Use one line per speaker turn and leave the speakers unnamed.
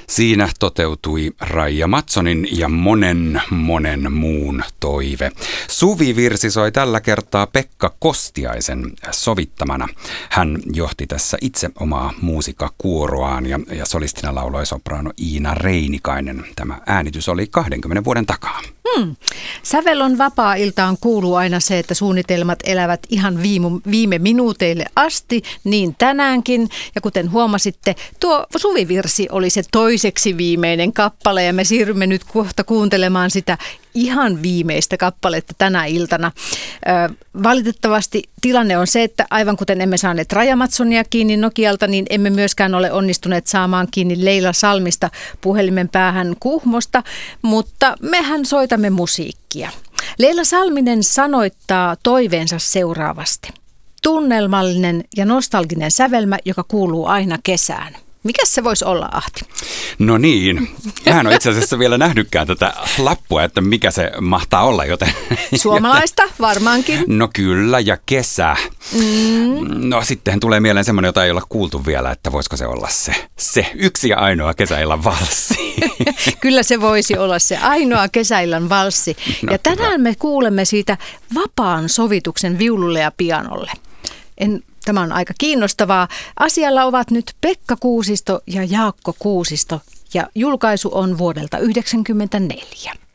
Siinä toteutui Raija Matsonin ja monen muun toive. Suvivirsi soi tällä kertaa Pekka Kostiaisen sovittamana. Hän johti tässä itse omaa muusikkakuoroaan ja solistina lauloi sopraano Iina Reinikainen. Tämä äänitys oli 20 vuoden takaa.
Sävelon vapaa-iltaan kuuluu aina se, että suunnitelmat elävät ihan viime minuuteille asti, niin tänäänkin. Ja kuten huomasitte, tuo suvivirsi oli se toiseksi viimeinen kappale ja me siirrymme nyt kohta kuuntelemaan sitä ihan viimeistä kappaletta tänä iltana. Valitettavasti tilanne on se, että aivan kuten emme saaneet Raija Matsonia kiinni Nokialta, niin emme myöskään ole onnistuneet saamaan kiinni Leila Salmista puhelimen päähän Kuhmosta, mutta mehän soitamme musiikkia. Leila Salminen sanoittaa toiveensa seuraavasti. Tunnelmallinen ja nostalginen sävelmä, joka kuuluu aina kesään. Mikäs se voisi olla, Ahti?
No niin, mä en ole itse asiassa vielä nähnytkään tätä lappua, että mikä se mahtaa olla, joten...
Suomalaista varmaankin.
No kyllä, ja kesä. No sittenhän tulee mieleen semmoinen, jota ei olla kuultu vielä, että voisiko se olla se yksi ja ainoa kesäillan valssi.
Kyllä se voisi olla se ainoa kesäillan valssi. No, ja tänään me kuulemme siitä vapaan sovituksen viululle ja pianolle. Tämä on aika kiinnostavaa. Asialla ovat nyt Pekka Kuusisto ja Jaakko Kuusisto ja julkaisu on vuodelta 1994.